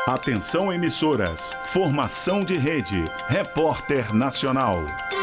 Atenção emissoras, formação de rede, Repórter Nacional.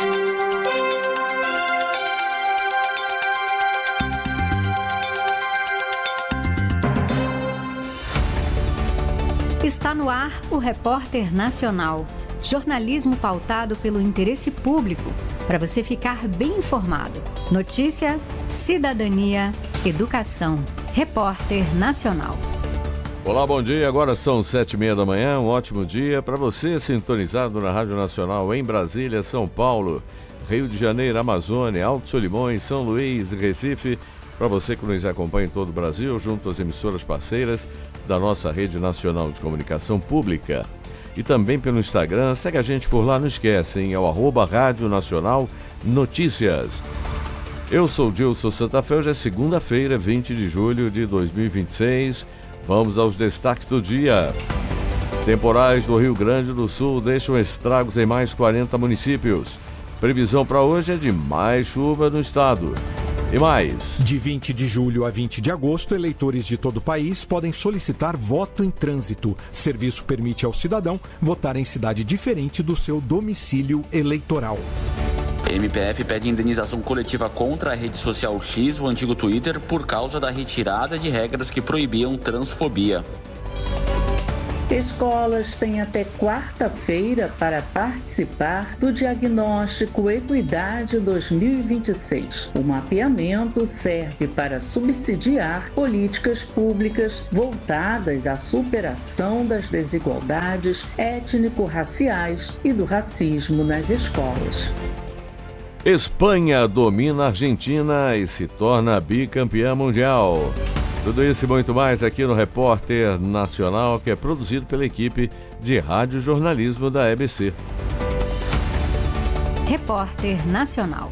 Está no ar o Repórter Nacional, jornalismo pautado pelo interesse público, para você ficar bem informado. Notícia, cidadania, educação. Repórter Nacional. Olá, bom dia. Agora são 7h30 da manhã. Um ótimo dia para você sintonizado na Rádio Nacional em Brasília, São Paulo, Rio de Janeiro, Amazônia, Alto Solimões, São Luís e Recife. Para você que nos acompanha em todo o Brasil, junto às emissoras parceiras da nossa Rede Nacional de Comunicação Pública. E também pelo Instagram, segue a gente por lá, não esquece, hein? É o @Rádio Nacional Notícias. Eu sou Dilson Santa Fé, hoje é segunda-feira, 20 de julho de 2026. Vamos aos destaques do dia. Temporais do Rio Grande do Sul deixam estragos em mais 40 municípios. Previsão para hoje é de mais chuva no estado. E mais. De 20 de julho a 20 de agosto, eleitores de todo o país podem solicitar voto em trânsito. Serviço permite ao cidadão votar em cidade diferente do seu domicílio eleitoral. MPF pede indenização coletiva contra a rede social X, o antigo Twitter, por causa da retirada de regras que proibiam transfobia. Escolas têm até quarta-feira para participar do Diagnóstico Equidade 2026. O mapeamento serve para subsidiar políticas públicas voltadas à superação das desigualdades étnico-raciais e do racismo nas escolas. Espanha domina a Argentina e se torna bicampeã mundial. Tudo isso e muito mais aqui no Repórter Nacional, que é produzido pela equipe de rádio jornalismo da EBC. Repórter Nacional.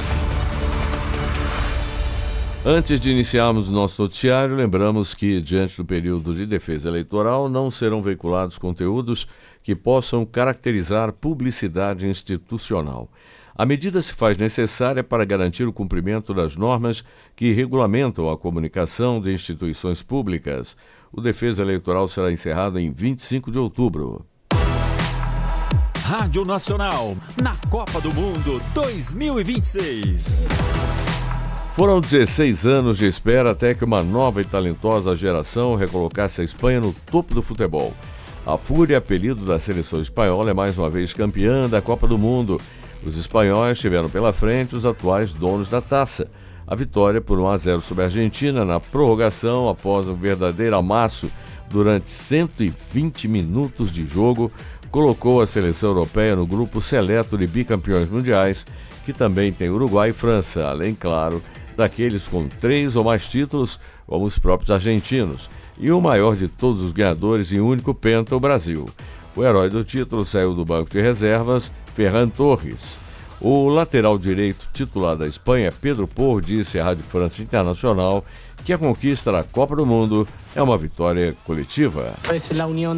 Antes de iniciarmos o nosso noticiário, lembramos que, diante do período de defesa eleitoral, não serão veiculados conteúdos que possam caracterizar publicidade institucional. A medida se faz necessária para garantir o cumprimento das normas que regulamentam a comunicação de instituições públicas. O Defesa Eleitoral será encerrado em 25 de outubro. Rádio Nacional, na Copa do Mundo 2026. Foram 16 anos de espera até que uma nova e talentosa geração recolocasse a Espanha no topo do futebol. A Fúria, apelido da seleção espanhola, é mais uma vez campeã da Copa do Mundo. Os espanhóis tiveram pela frente os atuais donos da taça. A vitória por 1-0 sobre a Argentina na prorrogação, após um verdadeiro amasso durante 120 minutos de jogo, colocou a seleção europeia no grupo seleto de bicampeões mundiais, que também tem Uruguai e França, além, claro, daqueles com 3 ou mais títulos, como os próprios argentinos. E o maior de todos os ganhadores e único penta, o Brasil. O herói do título saiu do banco de reservas, Ferran Torres. O lateral direito titular da Espanha, Pedro Porro, disse à Rádio França Internacional que a conquista da Copa do Mundo é uma vitória coletiva. É a união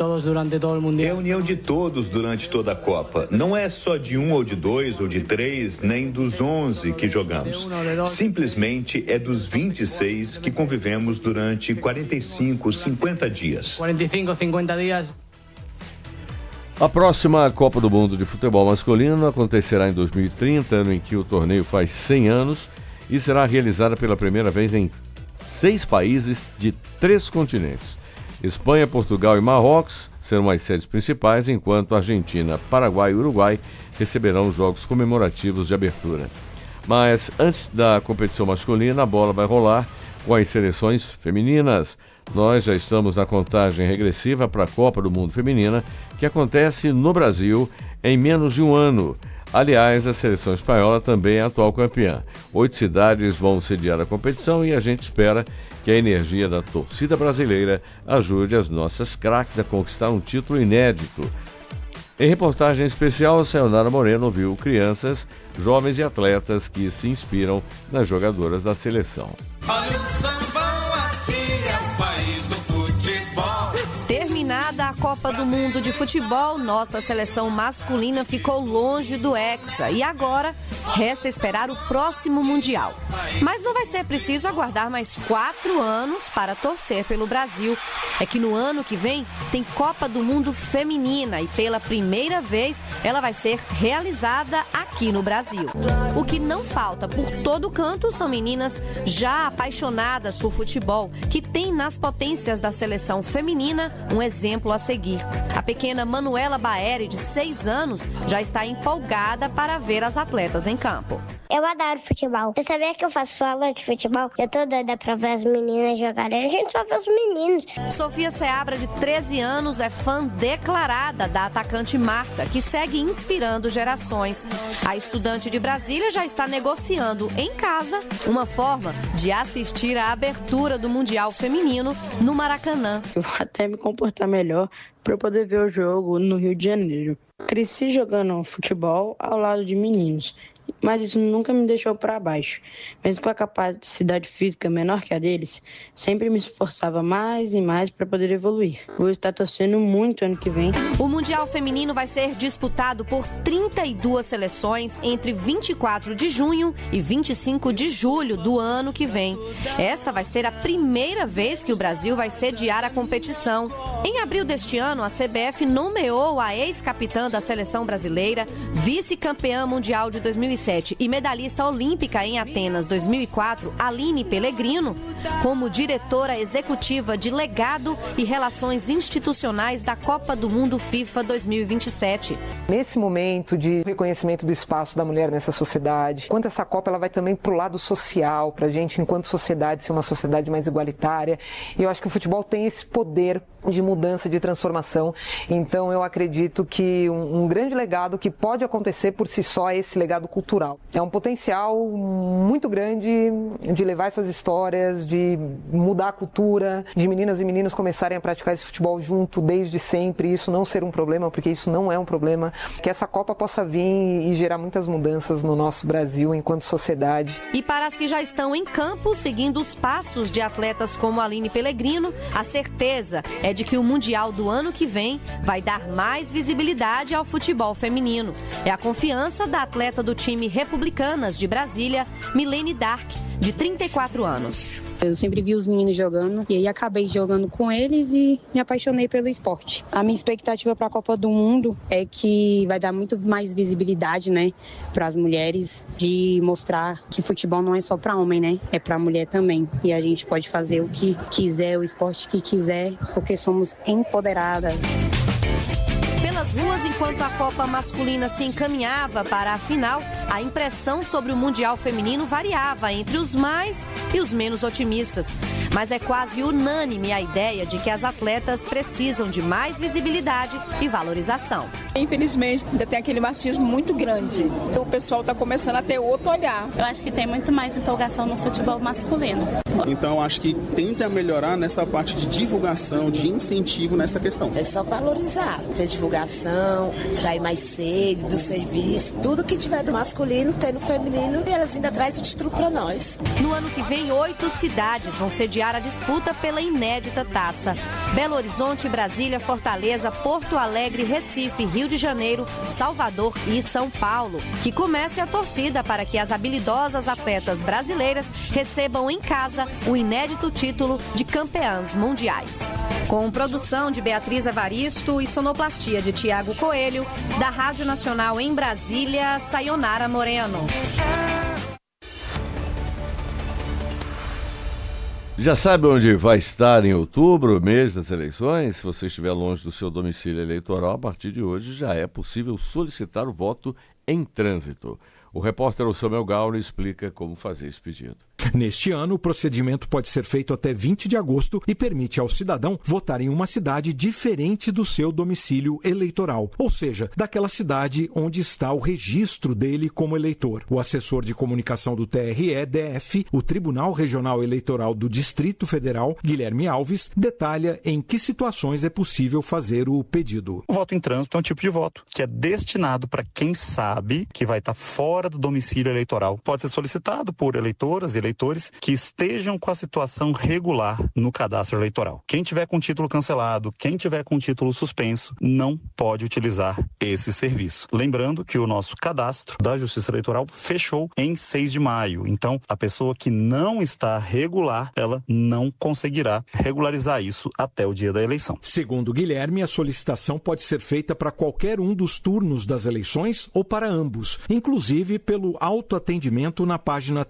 de todos durante toda a Copa. Não é só de um ou de dois ou de três, nem dos 11 que jogamos. Simplesmente é dos 26 que convivemos durante 45, 50 dias. 45, 50 dias. A próxima Copa do Mundo de Futebol Masculino acontecerá em 2030, ano em que o torneio faz 100 anos, e será realizada pela primeira vez em 6 países de 3 continentes. Espanha, Portugal e Marrocos serão as sedes principais, enquanto Argentina, Paraguai e Uruguai receberão os jogos comemorativos de abertura. Mas antes da competição masculina, a bola vai rolar com as seleções femininas. Nós já estamos na contagem regressiva para a Copa do Mundo Feminina, que acontece no Brasil em menos de um ano. Aliás, a seleção espanhola também é a atual campeã. 8 cidades vão sediar a competição e a gente espera que a energia da torcida brasileira ajude as nossas craques a conquistar um título inédito. Em reportagem especial, Sayonara Moreno ouviu crianças, jovens e atletas que se inspiram nas jogadoras da seleção. Terminada a Copa do Mundo de Futebol, nossa seleção masculina ficou longe do Hexa e agora resta esperar o próximo Mundial. Mas não vai ser preciso aguardar mais 4 anos para torcer pelo Brasil. É que no ano que vem tem Copa do Mundo Feminina e pela primeira vez ela vai ser realizada aqui no Brasil. O que não falta por todo canto são meninas já apaixonadas por futebol, que tem nas potências da seleção feminina um exemplo a seguir. A pequena Manuela Baeri, de 6 anos, já está empolgada para ver as atletas em campo. Eu adoro futebol. Você sabia que eu faço aula de futebol? Eu tô doida pra ver as meninas jogarem. A gente só vê os meninos. Sofia Seabra, de 13 anos, é fã declarada da atacante Marta, que segue inspirando gerações. A estudante de Brasília já está negociando em casa uma forma de assistir à abertura do Mundial Feminino no Maracanã. Eu vou até me comportar melhor para poder ver o jogo no Rio de Janeiro. Cresci jogando futebol ao lado de meninos, mas isso nunca me deixou para baixo. Mesmo com a capacidade física menor que a deles, sempre me esforçava mais e mais para poder evoluir. Vou estar torcendo muito ano que vem. O Mundial Feminino vai ser disputado por 32 seleções entre 24 de junho e 25 de julho do ano que vem. Esta vai ser a primeira vez que o Brasil vai sediar a competição. Em abril deste ano, a CBF nomeou a ex-capitã da seleção brasileira, vice-campeã mundial de 2007 e medalhista olímpica em Atenas 2004, Aline Pellegrino, como diretora executiva de legado e relações institucionais da Copa do Mundo FIFA 2027. Nesse momento de reconhecimento do espaço da mulher nessa sociedade, quanto essa Copa ela vai também para o lado social, para a gente, enquanto sociedade, ser uma sociedade mais igualitária. E eu acho que o futebol tem esse poder de mudança, de transformação. Então eu acredito que um grande legado que pode acontecer por si só é esse legado cultural. É um potencial muito grande de levar essas histórias, de mudar a cultura, de meninas e meninos começarem a praticar esse futebol junto desde sempre, e isso não ser um problema, porque isso não é um problema, que essa Copa possa vir e gerar muitas mudanças no nosso Brasil enquanto sociedade. E para as que já estão em campo, seguindo os passos de atletas como Aline Pellegrino, a certeza é de que o Mundial do ano que vem vai dar mais visibilidade ao futebol feminino. É a confiança da atleta do time Republicanas de Brasília, Milene Dark, de 34 anos. Eu sempre vi os meninos jogando e aí acabei jogando com eles e me apaixonei pelo esporte. A minha expectativa para a Copa do Mundo é que vai dar muito mais visibilidade, né, para as mulheres, de mostrar que futebol não é só para homem, né, é para mulher também. E a gente pode fazer o que quiser, o esporte que quiser, porque somos empoderadas. Pelas ruas, enquanto a Copa masculina se encaminhava para a final, a impressão sobre o Mundial feminino variava entre os mais e os menos otimistas. Mas é quase unânime a ideia de que as atletas precisam de mais visibilidade e valorização. Infelizmente, ainda tem aquele machismo muito grande. O pessoal está começando a ter outro olhar. Eu acho que tem muito mais empolgação no futebol masculino. Então, acho que tenta melhorar nessa parte de divulgação, de incentivo nessa questão. É só valorizar, ter divulgação, sair mais cedo do serviço, tudo que tiver do masculino, tem no feminino, e elas ainda trazem o título para nós. No ano que vem, 8 cidades vão sediar a disputa pela inédita taça. Belo Horizonte, Brasília, Fortaleza, Porto Alegre, Recife, Rio de Janeiro, Salvador e São Paulo. Que comece a torcida para que as habilidosas atletas brasileiras recebam em casa o inédito título de campeãs mundiais. Com produção de Beatriz Evaristo e sonoplastia de Tiago Coelho, da Rádio Nacional em Brasília, Sayonara Moreno. Já sabe onde vai estar em outubro, mês das eleições? Se você estiver longe do seu domicílio eleitoral, a partir de hoje já é possível solicitar o voto em trânsito. O repórter Samuel Gauro explica como fazer esse pedido. Neste ano, o procedimento pode ser feito até 20 de agosto e permite ao cidadão votar em uma cidade diferente do seu domicílio eleitoral, ou seja, daquela cidade onde está o registro dele como eleitor. O assessor de comunicação do TRE-DF, o Tribunal Regional Eleitoral do Distrito Federal, Guilherme Alves, detalha em que situações é possível fazer o pedido. O voto em trânsito é um tipo de voto que é destinado para quem sabe que vai estar fora do domicílio eleitoral. Pode ser solicitado por eleitoras e eleitores eleitores que estejam com a situação regular no cadastro eleitoral. Quem tiver com título cancelado, quem tiver com título suspenso, não pode utilizar esse serviço. Lembrando que o nosso cadastro da Justiça Eleitoral fechou em 6 de maio. Então, a pessoa que não está regular, ela não conseguirá regularizar isso até o dia da eleição. Segundo Guilherme, a solicitação pode ser feita para qualquer um dos turnos das eleições ou para ambos, inclusive pelo autoatendimento na página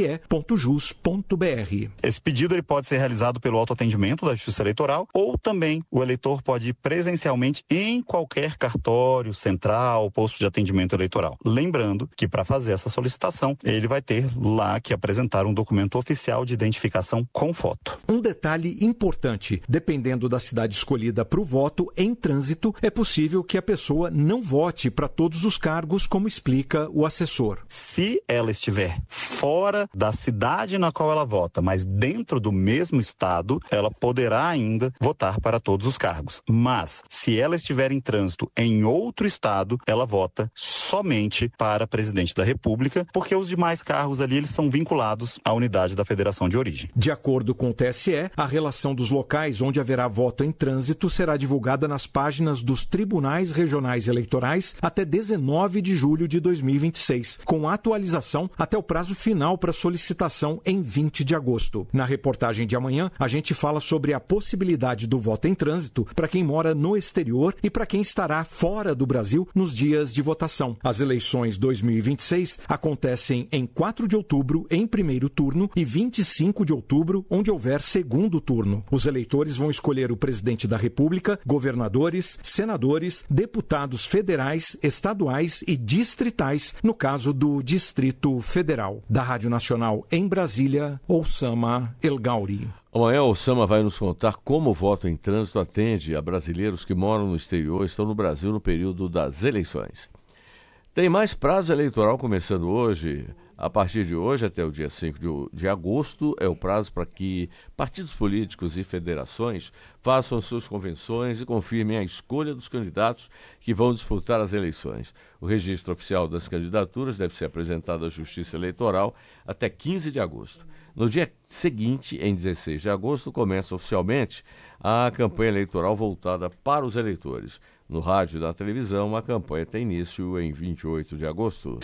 tse.jus.br. Esse pedido ele pode ser realizado pelo autoatendimento da Justiça Eleitoral ou também o eleitor pode ir presencialmente em qualquer cartório, central, posto de atendimento eleitoral. Lembrando que para fazer essa solicitação, ele vai ter lá que apresentar um documento oficial de identificação com foto. Um detalhe importante, dependendo da cidade escolhida para o voto em trânsito, é possível que a pessoa não vote para todos os cargos, como explica o assessor. Se ela estiver fora da cidade na qual ela vota, mas dentro do mesmo estado, ela poderá ainda votar para todos os cargos. Mas, se ela estiver em trânsito em outro estado, ela vota somente para presidente da República, porque os demais cargos ali eles são vinculados à unidade da federação de origem. De acordo com o TSE, a relação dos locais onde haverá voto em trânsito será divulgada nas páginas dos tribunais regionais eleitorais até 19 de julho de 2026, com atualização até o prazo final para solicitação em 20 de agosto. Na reportagem de amanhã, a gente fala sobre a possibilidade do voto em trânsito para quem mora no exterior e para quem estará fora do Brasil nos dias de votação. As eleições 2026 acontecem em 4 de outubro em primeiro turno e 25 de outubro, onde houver segundo turno. Os eleitores vão escolher o presidente da República, governadores, senadores, deputados federais, estaduais e distritais, no caso do Distrito Federal. Da Rádio Nacional em Brasília, Oussama El Gauri. Amanhã o Oussama vai nos contar como o voto em trânsito atende a brasileiros que moram no exterior e estão no Brasil no período das eleições. Tem mais prazo eleitoral começando hoje. A partir de hoje, até o dia 5 de agosto, é o prazo para que partidos políticos e federações façam suas convenções e confirmem a escolha dos candidatos que vão disputar as eleições. O registro oficial das candidaturas deve ser apresentado à Justiça Eleitoral até 15 de agosto. No dia seguinte, em 16 de agosto, começa oficialmente a campanha eleitoral voltada para os eleitores. No rádio e na televisão, a campanha tem início em 28 de agosto.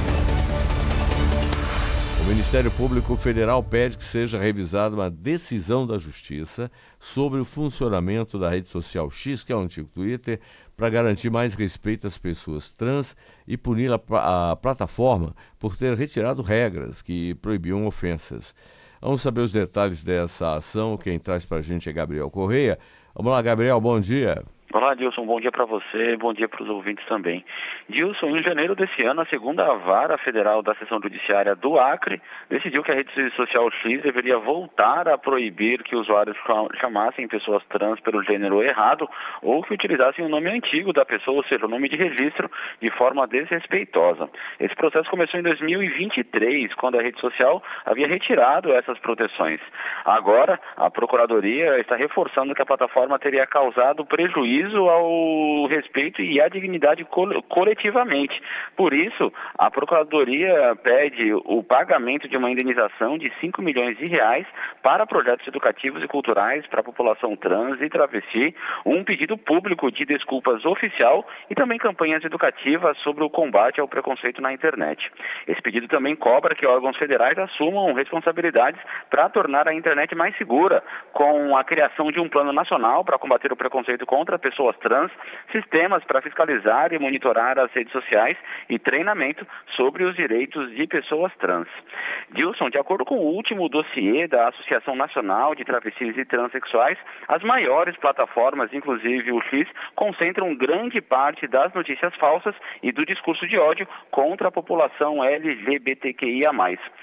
O Ministério Público Federal pede que seja revisada uma decisão da Justiça sobre o funcionamento da rede social X, que é o antigo Twitter, para garantir mais respeito às pessoas trans e punir a plataforma por ter retirado regras que proibiam ofensas. Vamos saber os detalhes dessa ação. Quem traz para a gente é Gabriel Correia. Vamos lá, Gabriel, bom dia. Olá, Dilson, bom dia para você, bom dia para os ouvintes também. Dilson, em janeiro desse ano, a segunda vara federal da seção judiciária do Acre decidiu que a rede social X deveria voltar a proibir que usuários chamassem pessoas trans pelo gênero errado ou que utilizassem o nome antigo da pessoa, ou seja, o nome de registro, de forma desrespeitosa. Esse processo começou em 2023, quando a rede social havia retirado essas proteções. Agora, a Procuradoria está reforçando que a plataforma teria causado prejuízo ao respeito e à dignidade coletivamente. Por isso, a Procuradoria pede o pagamento de uma indenização de R$5 milhões para projetos educativos e culturais para a população trans e travesti, um pedido público de desculpas oficial e também campanhas educativas sobre o combate ao preconceito na internet. Esse pedido também cobra que órgãos federais assumam responsabilidades para tornar a internet mais segura, com a criação de um plano nacional para combater o preconceito contra pessoas trans, sistemas para fiscalizar e monitorar as redes sociais e treinamento sobre os direitos de pessoas trans. Dilson, de acordo com o último dossiê da Associação Nacional de Travestis e Transsexuais, as maiores plataformas, inclusive o X, concentram grande parte das notícias falsas e do discurso de ódio contra a população LGBTQIA+.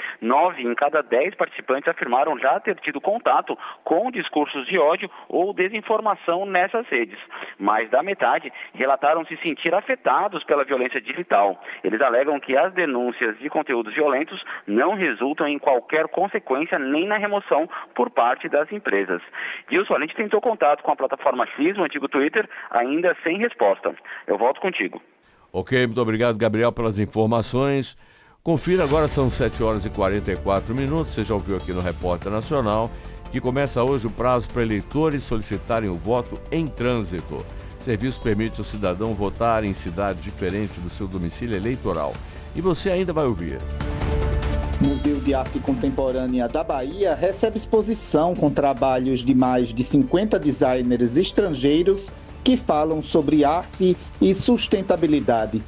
9 em cada 10 participantes afirmaram já ter tido contato com discursos de ódio ou desinformação nessas redes. Mais da metade relataram se sentir afetados pela violência digital. Eles alegam que as denúncias de conteúdos violentos não resultam em qualquer consequência nem na remoção por parte das empresas. Dilson, a gente tentou contato com a plataforma X, o antigo Twitter, ainda sem resposta. Eu volto contigo. Ok, muito obrigado, Gabriel, pelas informações. Confira, agora são 7 horas e 44 minutos, você já ouviu aqui no Repórter Nacional, que começa hoje o prazo para eleitores solicitarem o voto em trânsito. O serviço permite ao cidadão votar em cidade diferente do seu domicílio eleitoral. E você ainda vai ouvir. O Museu de Arte Contemporânea da Bahia recebe exposição com trabalhos de mais de 50 designers estrangeiros que falam sobre arte e sustentabilidade.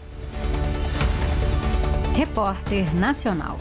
Repórter Nacional.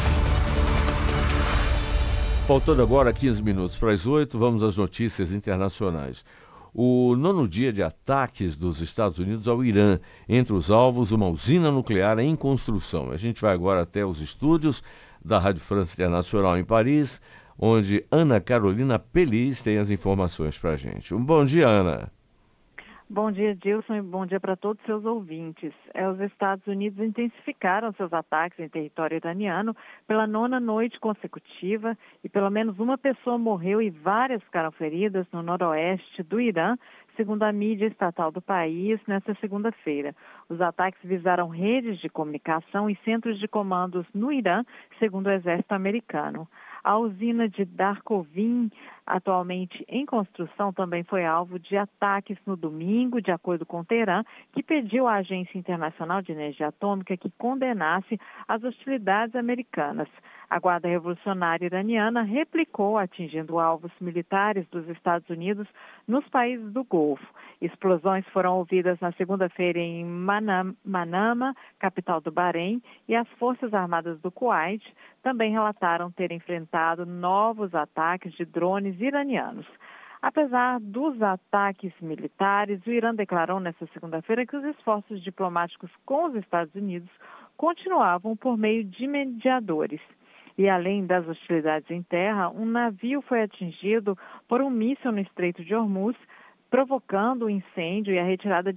Faltando agora 15 minutos para as 8, vamos às notícias internacionais. O 9º dia de ataques dos Estados Unidos ao Irã. Entre os alvos, uma usina nuclear em construção. A gente vai agora até os estúdios da Rádio França Internacional em Paris, onde Ana Carolina Pelis tem as informações para a gente. Um bom dia, Ana. Bom dia, Dilson, e bom dia para todos os seus ouvintes. Os Estados Unidos intensificaram seus ataques em território iraniano pela 9ª noite consecutiva e pelo menos uma pessoa morreu e várias ficaram feridas no noroeste do Irã, segundo a mídia estatal do país, nesta segunda-feira. Os ataques visaram redes de comunicação e centros de comandos no Irã, segundo o exército americano. A usina de Darkovin, atualmente em construção, também foi alvo de ataques no domingo, de acordo com Teherã, que pediu à Agência Internacional de Energia Atômica que condenasse as hostilidades americanas. A Guarda Revolucionária Iraniana replicou, atingindo alvos militares dos Estados Unidos nos países do Golfo. Explosões foram ouvidas na segunda-feira em Manama, capital do Bahrein, e as Forças Armadas do Kuwait também relataram ter enfrentado novos ataques de drones iranianos. Apesar dos ataques militares, o Irã declarou nesta segunda-feira que os esforços diplomáticos com os Estados Unidos continuavam por meio de mediadores. E além das hostilidades em terra, um navio foi atingido por um míssil no Estreito de Hormuz, provocando o incêndio e a retirada de